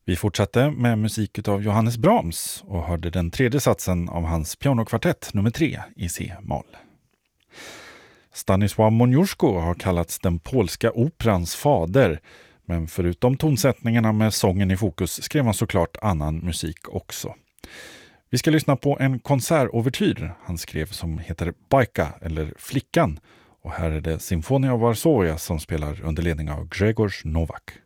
Vi fortsatte med musik av Johannes Brahms och hörde den tredje satsen av hans pianokvartett nummer 3 i C-moll. Stanisław Moniuszko har kallats den polska operans fader, men förutom tonsättningarna med sången i fokus skrev han såklart annan musik också. Vi ska lyssna på en konsertovertyr han skrev som heter Bajka eller Flickan, och här är det Symfonia Varsovia som spelar under ledning av Grzegorz Nowak.